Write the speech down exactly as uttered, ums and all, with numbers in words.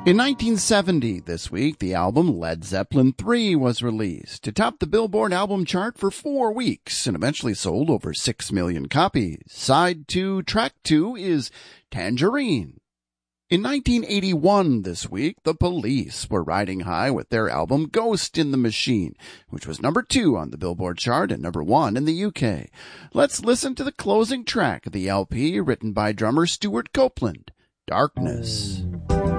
In nineteen seventy, this week, the album Led Zeppelin three was released. It topped the Billboard album chart for four weeks and eventually sold over six million copies. Side two, track two is Tangerine. In nineteen eighty-one, this week, the Police were riding high with their album Ghost in the Machine, which was number two on the Billboard chart and number one in the U K. Let's listen to the closing track of the L P, written by drummer Stuart Copeland, Darkness.